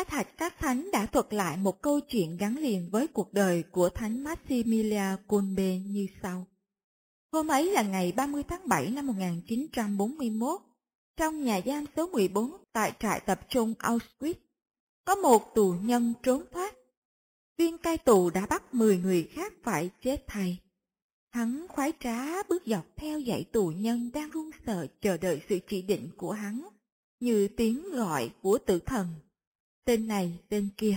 Sách Hạnh các Thánh đã thuật lại một câu chuyện gắn liền với cuộc đời của Thánh Maximilian Kolbe như sau. Hôm ấy là ngày 30 tháng 7 năm 1941, trong nhà giam số 14 tại trại tập trung Auschwitz, có một tù nhân trốn thoát. Viên cai tù đã bắt 10 người khác phải chết thay. Hắn khoái trá bước dọc theo dãy tù nhân đang run sợ chờ đợi sự chỉ định của hắn, như tiếng gọi của tử thần. Tên này, tên kia.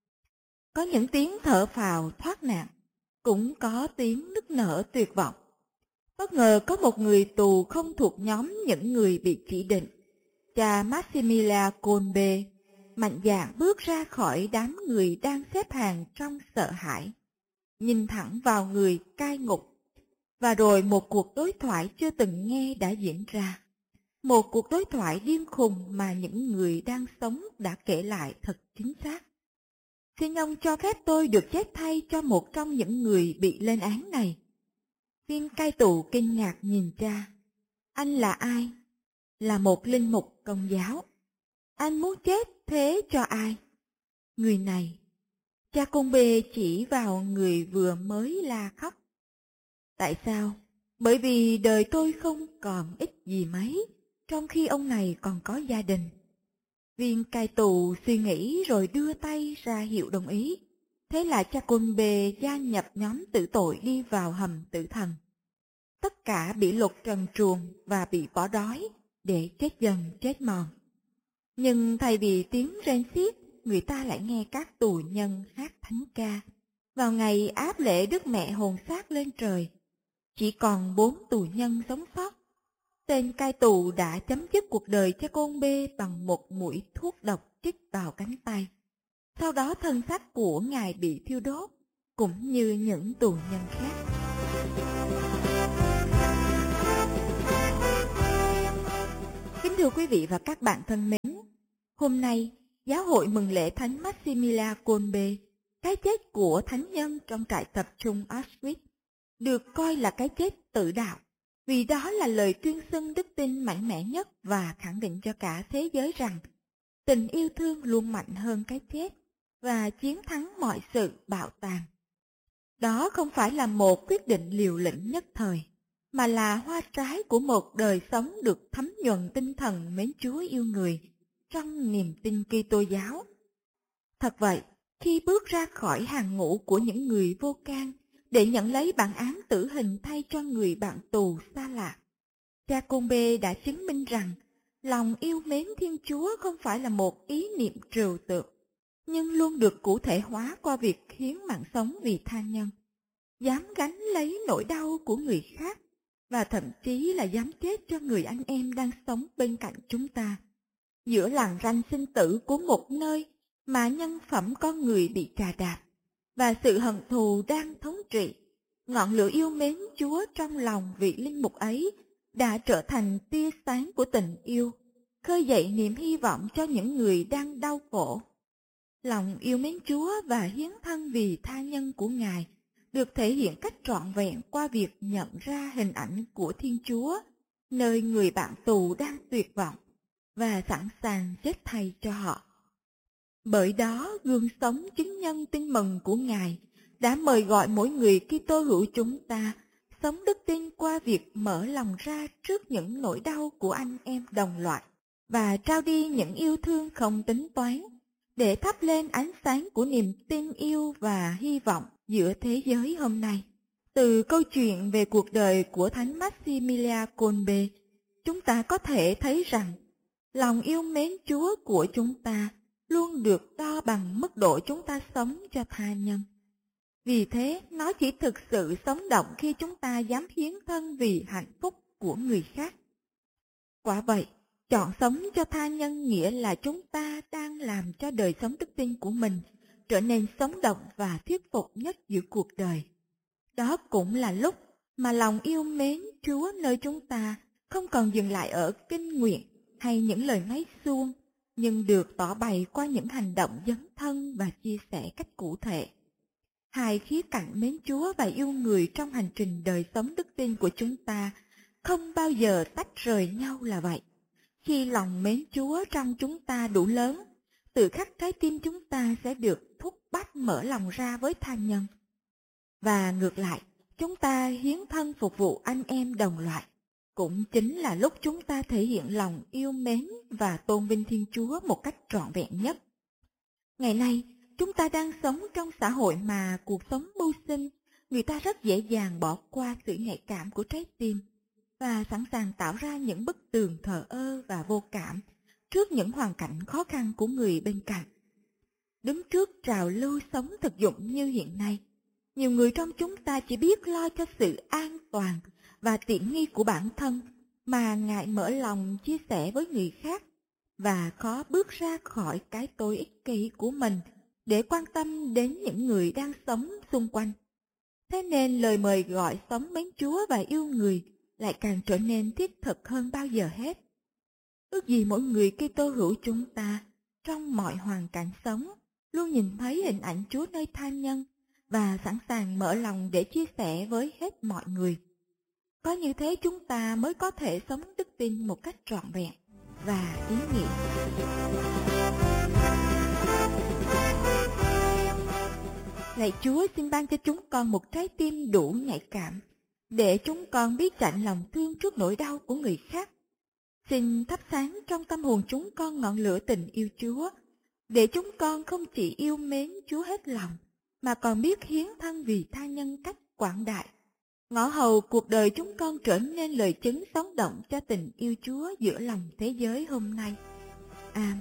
Có những tiếng thở phào thoát nạn, cũng có tiếng nức nở tuyệt vọng. Bất ngờ có một người tù không thuộc nhóm những người bị chỉ định. Cha Maximilian Kolbe mạnh dạn bước ra khỏi đám người đang xếp hàng trong sợ hãi, nhìn thẳng vào người cai ngục. Và rồi một cuộc đối thoại chưa từng nghe đã diễn ra. Một cuộc đối thoại điên khùng mà những người đang sống đã kể lại thật chính xác. Xin ông cho phép tôi được chết thay cho một trong những người bị lên án này. Viên cai tù kinh ngạc nhìn cha. Anh là ai? Là một linh mục Công giáo. Anh muốn chết thế cho ai? Người này. Cha Kolbe chỉ vào người vừa mới la khóc. Tại sao? Bởi vì đời tôi không còn ích gì mấy, trong khi ông này còn có gia đình. Viên cai tù suy nghĩ rồi đưa tay ra hiệu đồng ý. Thế là cha Kolbe gia nhập nhóm tử tội đi vào hầm tử thần. Tất cả bị lột trần truồng và bị bỏ đói để chết dần chết mòn. Nhưng thay vì tiếng rên xiết, người ta lại nghe các tù nhân hát thánh ca. Vào ngày áp lễ Đức Mẹ hồn xác lên trời, chỉ còn 4 tù nhân sống sót. Tên cai tù đã chấm dứt cuộc đời cha Kolbe bằng một mũi thuốc độc chích vào cánh tay. Sau đó thân xác của ngài bị thiêu đốt, cũng như những tù nhân khác. Kính thưa quý vị và các bạn thân mến, hôm nay giáo hội mừng lễ Thánh Maximilian Kolbe, cái chết của thánh nhân trong trại tập trung Auschwitz, được coi là cái chết tự đạo, vì đó là lời tuyên xưng đức tin mạnh mẽ nhất và khẳng định cho cả thế giới rằng tình yêu thương luôn mạnh hơn cái chết và chiến thắng mọi sự bạo tàn. Đó không phải là một quyết định liều lĩnh nhất thời, mà là hoa trái của một đời sống được thấm nhuần tinh thần mến Chúa yêu người trong niềm tin Kitô giáo. Thật vậy, khi bước ra khỏi hàng ngũ của những người vô can để nhận lấy bản án tử hình thay cho người bạn tù xa lạ, cha Kolbe đã chứng minh rằng lòng yêu mến Thiên Chúa không phải là một ý niệm trừu tượng, nhưng luôn được cụ thể hóa qua việc hiến mạng sống vì tha nhân, dám gánh lấy nỗi đau của người khác và thậm chí là dám chết cho người anh em đang sống bên cạnh chúng ta. Giữa lằn ranh sinh tử của một nơi mà nhân phẩm con người bị trà đạp và sự hận thù đang thống trị, ngọn lửa yêu mến Chúa trong lòng vị linh mục ấy đã trở thành tia sáng của tình yêu, khơi dậy niềm hy vọng cho những người đang đau khổ. Lòng yêu mến Chúa và hiến thân vì tha nhân của Ngài được thể hiện cách trọn vẹn qua việc nhận ra hình ảnh của Thiên Chúa, nơi người bạn tù đang tuyệt vọng và sẵn sàng chết thay cho họ. Bởi đó, gương sống chứng nhân tin mừng của Ngài đã mời gọi mỗi người Kitô hữu chúng ta sống đức tin qua việc mở lòng ra trước những nỗi đau của anh em đồng loại và trao đi những yêu thương không tính toán để thắp lên ánh sáng của niềm tin yêu và hy vọng giữa thế giới hôm nay. Từ câu chuyện về cuộc đời của Thánh Maximilian Kolbe, chúng ta có thể thấy rằng lòng yêu mến Chúa của chúng ta luôn được đo bằng mức độ chúng ta sống cho tha nhân. Vì thế, nó chỉ thực sự sống động khi chúng ta dám hiến thân vì hạnh phúc của người khác. Quả vậy, chọn sống cho tha nhân nghĩa là chúng ta đang làm cho đời sống đức tin của mình trở nên sống động và thuyết phục nhất giữa cuộc đời. Đó cũng là lúc mà lòng yêu mến Chúa nơi chúng ta không còn dừng lại ở kinh nguyện hay những lời nói suông, nhưng được tỏ bày qua những hành động dấn thân và chia sẻ cách cụ thể. Hai khía cạnh mến Chúa và yêu người trong hành trình đời sống đức tin của chúng ta không bao giờ tách rời nhau là vậy. Khi lòng mến Chúa trong chúng ta đủ lớn, tự khắc trái tim chúng ta sẽ được thúc bách mở lòng ra với tha nhân. Và ngược lại, chúng ta hiến thân phục vụ anh em đồng loại, cũng chính là lúc chúng ta thể hiện lòng yêu mến và tôn vinh Thiên Chúa một cách trọn vẹn nhất. Ngày nay, chúng ta đang sống trong xã hội mà cuộc sống mưu sinh, người ta rất dễ dàng bỏ qua sự nhạy cảm của trái tim và sẵn sàng tạo ra những bức tường thờ ơ và vô cảm trước những hoàn cảnh khó khăn của người bên cạnh. Đứng trước trào lưu sống thực dụng như hiện nay, nhiều người trong chúng ta chỉ biết lo cho sự an toàn và tiện nghi của bản thân mà ngại mở lòng chia sẻ với người khác và khó bước ra khỏi cái tôi ích kỷ của mình để quan tâm đến những người đang sống xung quanh. Thế nên lời mời gọi sống mến Chúa và yêu người lại càng trở nên thiết thực hơn bao giờ hết. Ước gì mỗi người Kitô hữu chúng ta trong mọi hoàn cảnh sống luôn nhìn thấy hình ảnh Chúa nơi tha nhân và sẵn sàng mở lòng để chia sẻ với hết mọi người. Có như thế chúng ta mới có thể sống đức tin một cách trọn vẹn và ý nghĩa. Lạy Chúa, xin ban cho chúng con một trái tim đủ nhạy cảm để chúng con biết chạnh lòng thương trước nỗi đau của người khác. Xin thắp sáng trong tâm hồn chúng con ngọn lửa tình yêu Chúa, để chúng con không chỉ yêu mến Chúa hết lòng, mà còn biết hiến thân vì tha nhân cách quảng đại. Ngõ hầu cuộc đời chúng con trở nên lời chứng sống động cho tình yêu Chúa giữa lòng thế giới hôm nay. Amen.